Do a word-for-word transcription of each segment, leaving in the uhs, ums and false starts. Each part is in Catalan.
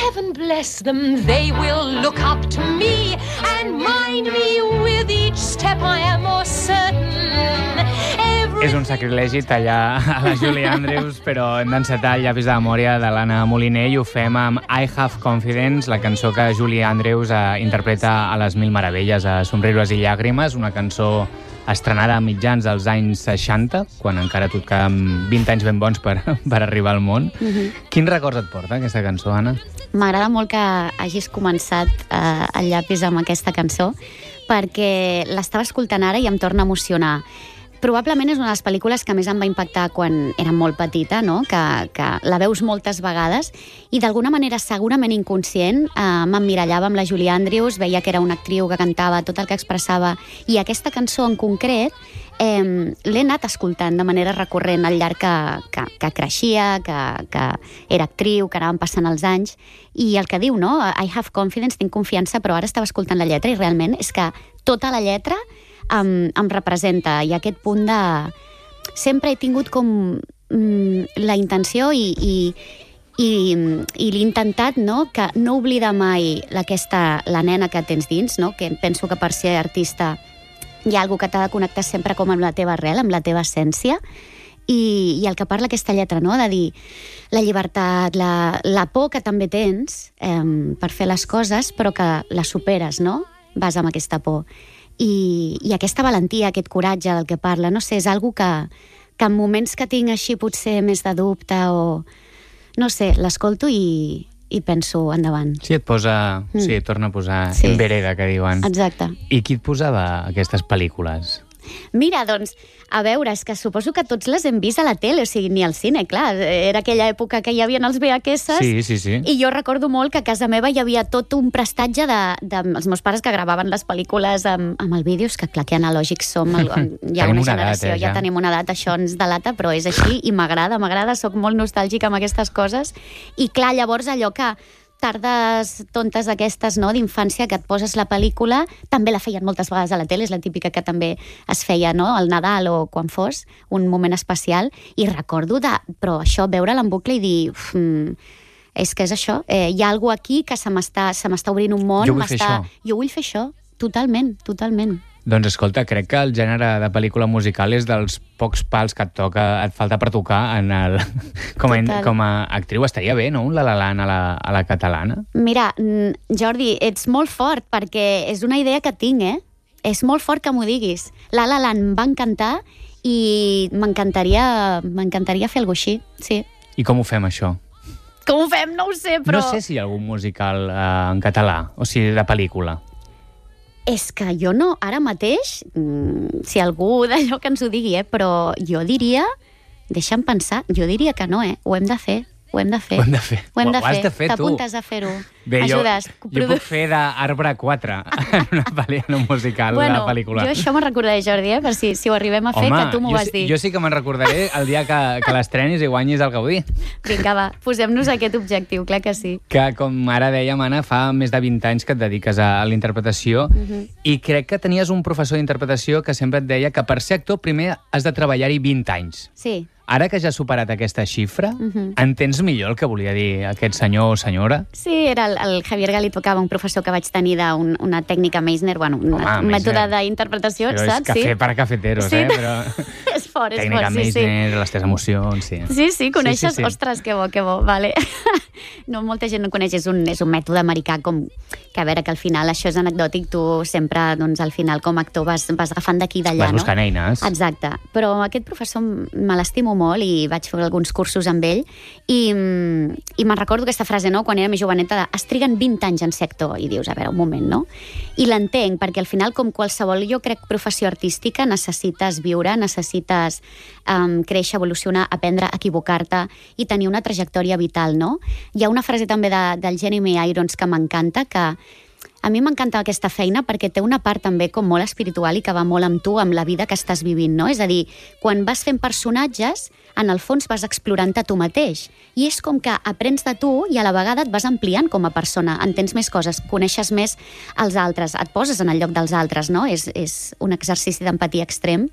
heaven bless them, they will look up to me and mind me with each step I am more certain. Every... És un sacrilegi tallar a la Julie Andrews, però hem d'encetar el llapis de memòria de l'Anna Moliner i ho fem amb I Have Confidence, la cançó que Julie Andrews eh, interpreta a les Mil Meravelles, a Somriures i Llàgrimes, una cançó estrenada a mitjans dels anys seixanta, quan encara tot queden vint anys ben bons per, per arribar al món. Mm-hmm. Quins records et porta aquesta cançó, Anna? M'agrada molt que hagis començat eh, el llapis amb aquesta cançó, perquè l'estava escoltant ara i em torna a emocionar. Probablement és una de les pel·lícules que més em va impactar quan era molt petita, no? que, que la veus moltes vegades, i d'alguna manera segurament inconscient eh, m'emmirallava amb la Julie Andrews, veia que era una actriu que cantava tot el que expressava, i aquesta cançó en concret eh, l'he anat escoltant de manera recurrent al llarg que, que, que creixia, que, que era actriu, que anaven passant els anys, i el que diu, no? I have confidence, tinc confiança, però ara estava escoltant la lletra i realment és que tota la lletra Em, em representa, i aquest punt de... Sempre he tingut com mm, la intenció i, i, i, i l'he intentat, no?, que no oblida mai aquesta, la nena que tens dins, no?, que penso que per ser artista hi ha alguna que t'ha de connectar sempre com amb la teva arrel, amb la teva essència, i, i el que parla aquesta lletra, no?, de dir la llibertat, la, la por que també tens eh, per fer les coses, però que la superes, no?, vas amb aquesta por. I, i aquesta valentia, aquest coratge del que parla, no sé, és algo que, que en moments que tinc així potser més de dubte o... No sé, l'escolto i, i penso endavant. Sí, et posa... Mm. Sí, et torna a posar sí. En vereda, que diuen. Exacte. I qui et posava aquestes pel·lícules? Mira, doncs, a veure, és que suposo que tots les hem vist a la tele, o sigui, ni al cine, clar. Era aquella època que hi havia els V H S. Sí, sí, sí. I jo recordo molt que a casa meva hi havia tot un prestatge de, de els meus pares que gravaven les pel·lícules amb, amb el vídeo. És que clar, que analògics som, el, hi ha una generació, edat, eh, ja. ja tenim una edat, això ens delata, però és així i m'agrada, m'agrada, soc molt nostàlgica amb aquestes coses. I clar, llavors allò que tardes tontes aquestes, no?, d'infància, que et poses la pel·lícula, també la feien moltes vegades a la tele, és la típica que també es feia, no?, al Nadal o quan fos, un moment especial, i recordo de, però això, veure-la en bucle i dir, uf, és que és això, eh, hi ha alguna aquí que se m'està se m'està obrint un món, jo vull fer això. Jo vull fer això, totalment, totalment. Doncs escolta, crec que el gènere de pel·lícula musical és dels pocs pals que et toca, et falta per tocar en el, com, a, com a actriu. Estaria bé, no?, un La La Land a la, a la catalana. Mira, Jordi, ets molt fort, perquè és una idea que tinc, eh? És molt fort que m'ho diguis. La La Land em va encantar i m'encantaria m'encantaria fer alguna cosa així, sí. I com ho fem, això? Com ho fem? No ho sé, però... No sé si hi ha algun musical eh, en català, o sigui, de pel·lícula. És que jo no, ara mateix, mmm, si algú d'allò que ens ho digui, eh, però jo diria, deixa'm pensar, jo diria que no, eh, ho hem de fer. Ho hem de fer. Ho hem de fer. Ho hem de ho has fer. de fer, tu. T'apuntes a fer-ho. Bé, Ajudes. Jo, jo puc fer d'Arbre quatre en una pel·li, en un musical, bueno, una pel·lícula. Jo això me'n recordaré, Jordi, eh, per si, si ho arribem a fer, home, que tu m'ho vas dir. Jo sí que me'n recordaré el dia que, que l'estrenis i guanyis el Gaudí. Vinga, va, posem-nos aquest objectiu, clar que sí. Que, com ara dèiem, Anna, fa més de vint anys que et dediques a, a la interpretació, uh-huh. i crec que tenies un professor d'interpretació que sempre et deia que per ser actor primer has de treballar-hi vint anys. Sí. Ara que ja has superat aquesta xifra, uh-huh. entens millor el que volia dir aquest senyor o senyora? Sí, era el, el Javier Galito, que un professor que vaig tenir d'una un, tècnica Meisner, bueno, un mètode d'interpretació, saps? Però és cafè sí. per a cafeteros, sí. eh? Però... és fort, és tècnica fort, sí, Meisner, sí. les teves emocions, sí. Sí, sí, coneixes? Sí, sí, sí. Ostres, que bo, que bo, vale. No, molta gent no coneix, és un, és un mètode americà com... Que a veure, que al final això és anecdòtic, tu sempre, doncs, al final, com a actor, vas, vas agafant d'aquí i d'allà, no? Vas buscant eines. Exacte. Però aquest professor me l'estimo molt i vaig fer alguns cursos amb ell i, i me'n recordo aquesta frase, no?, quan era més joveneta, de, es triguen vint anys en ser actor, i dius, a veure, un moment, no? I l'entenc, perquè al final, com qualsevol, jo crec, professió artística, necessites viure, necessites um, créixer, evolucionar, aprendre, equivocar-te i tenir una trajectòria vital, no? Hi ha una frase també de, del Jeremy Irons que m'encanta, que a mi m'encanta aquesta feina perquè té una part també com molt espiritual i que va molt amb tu, amb la vida que estàs vivint, no? És a dir, quan vas fent personatges, en el fons vas explorant-te tu mateix. I és com que aprens de tu i a la vegada et vas ampliant com a persona, entens més coses, coneixes més els altres, et poses en el lloc dels altres, no? És, és un exercici d'empatia extrem.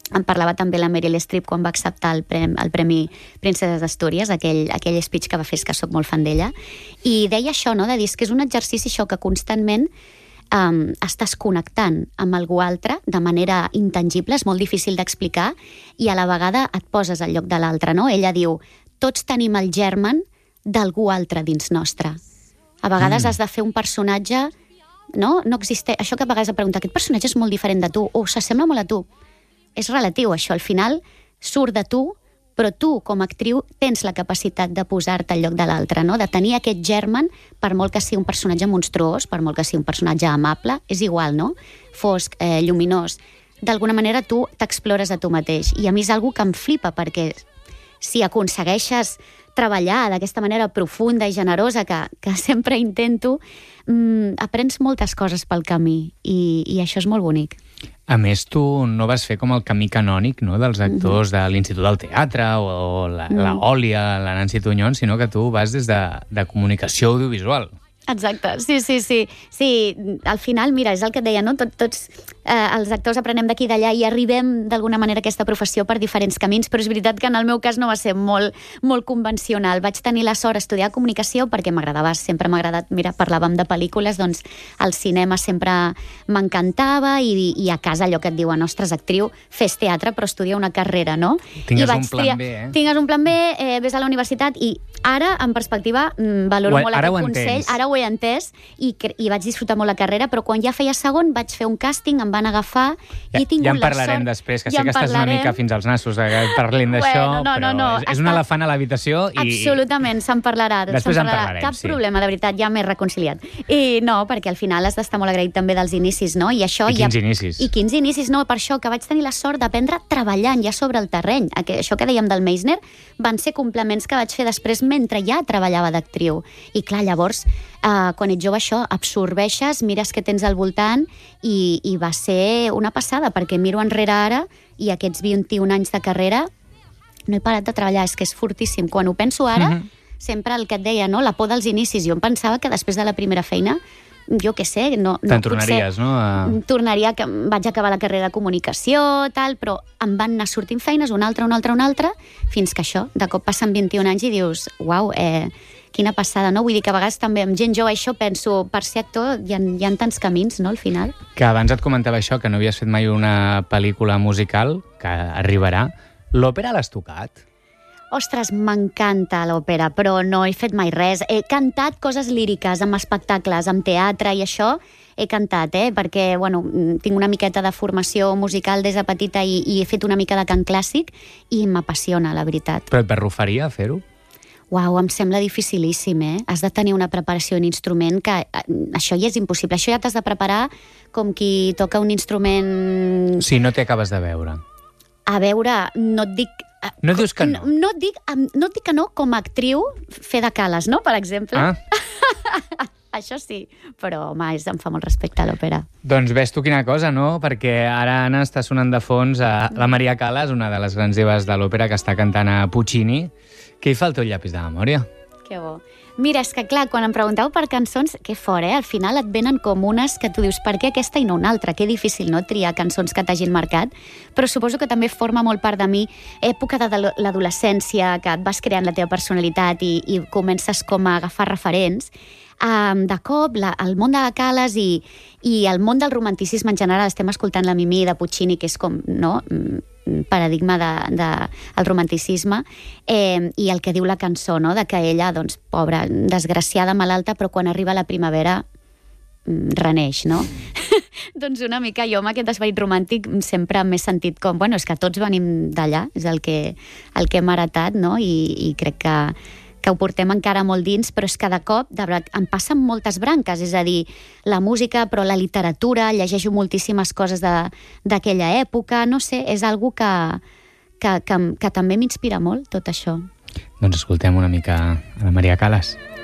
en parlava també la Meryl Streep quan va acceptar el premi, el premi Princeses d'Astúries, aquell, aquell speech que va fer, que sóc molt fan d'ella, i deia això, no?, de dir que és un exercici això que constantment um, estàs connectant amb algú altre de manera intangible, és molt difícil d'explicar, i a la vegada et poses al lloc de l'altre, no? Ella diu, tots tenim el germen d'algú altre dins nostre. A vegades mm. has de fer un personatge, no? No existe... Això que a vegades he preguntat, aquest personatge és molt diferent de tu, o s'assembla molt a tu. És relatiu, això. Al final surt de tu, però tu, com a actriu, tens la capacitat de posar-te al lloc de l'altre, no? De tenir aquest germen, per molt que sigui un personatge monstruós, per molt que sigui un personatge amable, és igual, no? Fosc, eh, lluminós. D'alguna manera tu t'explores a tu mateix. I a mi és algo que em flipa, perquè si aconsegueixes treballar d'aquesta manera profunda i generosa que, que sempre intento, mmm, aprens moltes coses pel camí, i, i això és molt bonic. A més, tu no vas fer com el camí canònic, no?, dels actors mm-hmm. de l'Institut del Teatre o, o la, mm. la Òlia, la Nancy Tuñón, sinó que tu vas des de, de comunicació audiovisual. Exacte, sí, sí, sí. Sí, al final, mira, és el que et deia, no? Tot, tots eh, els actors aprenem d'aquí i d'allà i arribem d'alguna manera a aquesta professió per diferents camins, però és veritat que en el meu cas no va ser molt, molt convencional. Vaig tenir la sort d'estudiar comunicació perquè m'agradava, sempre m'ha agradat, mira, parlàvem de pel·lícules, doncs el cinema sempre m'encantava i, i a casa allò que et diuen, ostres, actriu, fes teatre però estudia una carrera, no? Tingues I vaig un plan triar, B, eh? Tingues un plan B, eh, ves a la universitat i ara, en perspectiva, valoro ho, molt aquest consell. Entens. Ara ho he entès i, i vaig disfrutar molt la carrera, però quan ja feia segon vaig fer un càsting, em van agafar ja, i he tingut ja en la parlarem sort... després, que ja sé que estàs parlarem. una mica fins als nassos que parlem d'això, bueno, no, però no, no. és, és un Està... elefant a l'habitació i... Absolutament, se'n parlarà. Després se'n en parlarà. parlarem, Cap sí. problema, de veritat, ja m'he reconciliat. I no, perquè al final has d'estar molt agraït també dels inicis, no? I, això I quins ja... inicis? I quins inicis, no? Per això que vaig tenir la sort d'aprendre treballant ja sobre el terreny. Això que dèiem del Meisner van ser complements que vaig fer després mentre ja treballava d'actriu. I clar, llavors, eh, quan ets jove això, absorbeixes, mires què tens al voltant i, i va ser una passada, perquè miro enrere ara i aquests vint-i-un anys de carrera no he parat de treballar, és que és fortíssim. Quan ho penso ara, mm-hmm. sempre el que et deia, no? La por dels inicis. Jo em pensava que després de la primera feina, jo què sé, no, no te'n tornaries, potser, no? A... Tornaria, que vaig acabar la carrera de comunicació, tal, però em van anar sortint feines, una altra, una altra, una altra, fins que això, de cop passen vint-i-un anys i dius, uau, eh, quina passada, no? Vull dir que a vegades també amb gent jove això penso, per ser actor hi ha, hi ha tants camins, no?, al final. Que abans et comentava això, que no havies fet mai una pel·lícula musical, que arribarà. L'òpera l'has tocat? Ostres, m'encanta l'òpera, però no he fet mai res. He cantat coses líriques amb espectacles, amb teatre i això, he cantat, eh? Perquè, bueno, tinc una miqueta de formació musical des de petita i, i he fet una mica de cant clàssic i m'apassiona, la veritat. Però et barrufaria fer-ho? Uau, em sembla dificilíssim, eh? Has de tenir una preparació en instrument que això ja és impossible. Això ja t'has de preparar com qui toca un instrument... Sí, no t'acabes de veure. A veure, no et dic... No dius que no? No, no, et dic, no et dic que no com a actriu fer de cales, no?, per exemple. Ah. Això sí, però, home, em fa molt respecte a l'òpera. Doncs ves tu quina cosa, no? Perquè ara, Anna, està sonant de fons a la Maria Callas, una de les grans divas de l'òpera que està cantant a Puccini. Què hi fa el teu llapis de memòria? Que bo. Mira, és que clar, quan em pregunteu per cançons, que fort, eh? Al final et venen com unes que tu dius, per què aquesta i no una altra? Que difícil, no?, triar cançons que t'hagin marcat, però suposo que també forma molt part de mi època de l'adolescència, que et vas creant la teva personalitat i, i comences com a agafar referents. Um, de cop, la, el món de Callas i, i el món del romanticisme en general, estem escoltant la Mimi de Puccini, que és com, no?, paradigma de, de el romanticisme, eh, i el que diu la cançó, no?, de que ella, doncs, pobra, desgraciada, malalta, però quan arriba la primavera reneix, no? Doncs una mica jo amb aquest esperit romàntic sempre m'he sentit com, bueno, és que tots venim d'allà, és el que, el que hem heretat, no?, i, i crec que que ho portem encara molt dins, però és que de cop de veritat, em passen moltes branques, és a dir, la música, però la literatura, llegeixo moltíssimes coses d'aquella època, no sé, és algo que, que, que, que també m'inspira molt, tot això. Doncs escoltem una mica a la Maria Callas.